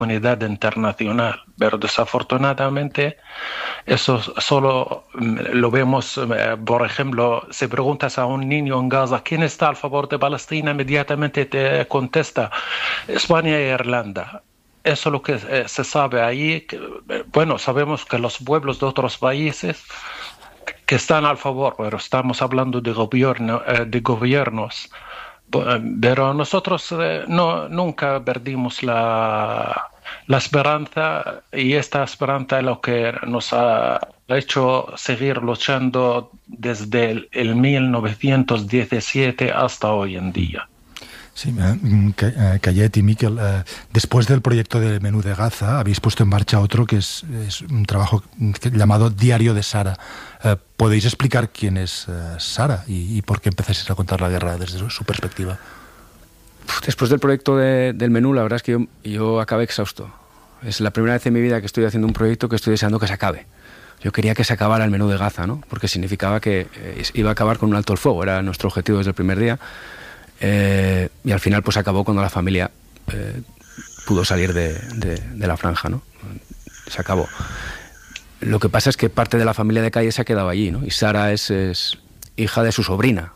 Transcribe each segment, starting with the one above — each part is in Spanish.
comunidad internacional, pero desafortunadamente eso solo lo vemos, por ejemplo, si preguntas a un niño en Gaza, ¿quién está a favor de Palestina? Inmediatamente te contesta España e Irlanda. Eso es lo que se sabe ahí. Bueno, sabemos que los pueblos de otros países que están a favor, pero estamos hablando de gobiernos. Pero nosotros nunca perdimos la esperanza, y esta esperanza es lo que nos ha hecho seguir luchando desde el 1917 hasta hoy en día. Sí, Cayet y Miquel, después del proyecto de Menú de Gaza habéis puesto en marcha otro que es un trabajo llamado Diario de Sara. ¿Podéis explicar quién es Sara y por qué empezáis a contar la guerra desde su perspectiva? Después del proyecto del Menú, la verdad es que yo acabé exhausto. Es la primera vez en mi vida que estoy haciendo un proyecto que estoy deseando que se acabe. Yo quería que se acabara el Menú de Gaza, ¿no? Porque significaba que iba a acabar con un alto el fuego, era nuestro objetivo desde el primer día. Y al final pues acabó cuando la familia pudo salir de la franja, ¿no? Se acabó. Lo que pasa es que parte de la familia de Calle se ha quedado allí, ¿no? Y Sara es hija de su sobrina.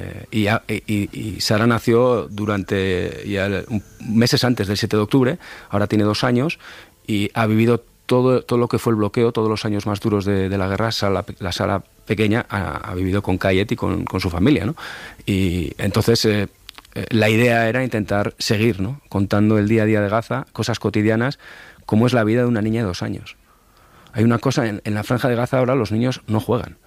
Y Sara nació meses antes del 7 de octubre, ahora tiene 2 años y ha vivido todo lo que fue el bloqueo, todos los años más duros de la guerra. La Sara pequeña ha vivido con Cayet y con su familia, ¿no? Y entonces la idea era intentar seguir, ¿no? Contando el día a día de Gaza, cosas cotidianas, cómo es la vida de una niña de 2 años. Hay una cosa, en la franja de Gaza ahora los niños no juegan.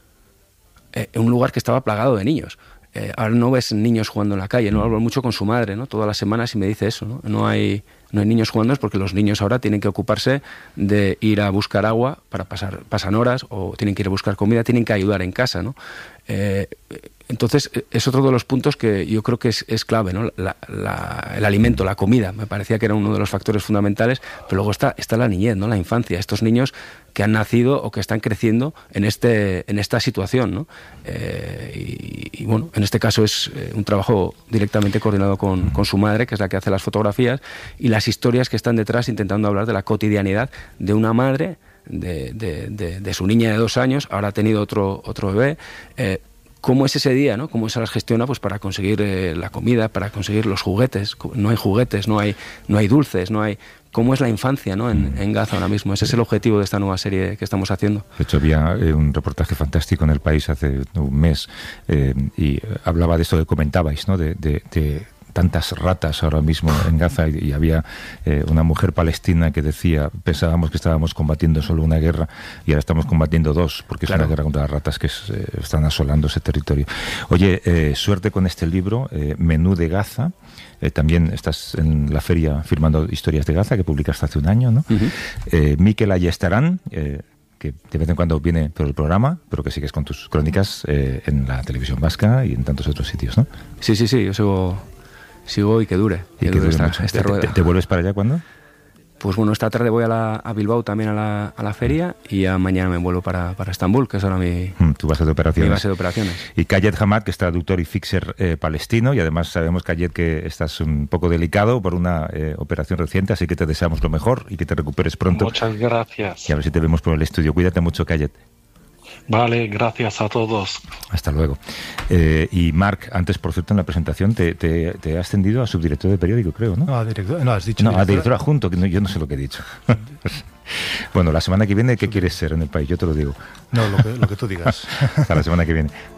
En un lugar que estaba plagado de niños. Ahora no ves niños jugando en la calle, no hablo mucho con su madre, ¿no? Todas las semanas y me dice eso, ¿no? No hay niños jugando, es porque los niños ahora tienen que ocuparse de ir a buscar agua para pasan horas, o tienen que ir a buscar comida, tienen que ayudar en casa, ¿no? Entonces es otro de los puntos que yo creo que es clave, ¿no? El alimento, la comida, me parecía que era uno de los factores fundamentales, pero luego está la niñez, ¿no? La infancia, estos niños que han nacido o que están creciendo en esta situación, ¿no? Y bueno, en este caso es un trabajo directamente coordinado con su madre, que es la que hace las fotografías, y las historias que están detrás, intentando hablar de la cotidianidad de una madre, de su niña de 2 años, ahora ha tenido otro bebé. ¿Cómo es ese día, ¿no? ¿Cómo se las gestiona pues para conseguir la comida, para conseguir los juguetes? No hay juguetes, no hay dulces, no hay... ¿Cómo es la infancia, ¿no? en Gaza ahora mismo? Ese es el objetivo de esta nueva serie que estamos haciendo. De hecho, había un reportaje fantástico en El País hace un mes y hablaba de esto que comentabais, ¿no? De tantas ratas ahora mismo en Gaza, y había una mujer palestina que decía, pensábamos que estábamos combatiendo solo una guerra y ahora estamos combatiendo 2, porque claro, es una guerra contra las ratas que están asolando ese territorio. Oye, suerte con este libro, Menú de Gaza. También estás en la feria firmando Historias de Gaza, que publicaste hace un año, ¿no? Uh-huh. Miquel Ayestarán, que de vez en cuando viene por el programa, pero que sigues con tus crónicas en la televisión vasca y en tantos otros sitios, ¿no? Sí, yo sigo y que dure. Y que dure esta rueda. ¿Te vuelves para allá cuándo? Pues bueno, esta tarde voy a Bilbao también a la feria, y mañana me vuelvo para Estambul, que es ahora tu base de operaciones. Mi base de operaciones. Y Cayet Hamad, que es traductor y fixer palestino, y además sabemos, Cayet, que estás un poco delicado por una operación reciente, así que te deseamos lo mejor y que te recuperes pronto. Muchas gracias. Y a ver si te vemos por el estudio. Cuídate mucho, Cayet. Vale, gracias a todos. Hasta luego. Y Marc, antes, por cierto, en la presentación te has ascendido a subdirector de periódico, creo, ¿no? No, a director, no, has dicho. No, a director adjunto, que yo no sé lo que he dicho. Bueno, la semana que viene, ¿qué quieres ser en El País? Yo te lo digo. No, lo que tú digas. Hasta la semana que viene.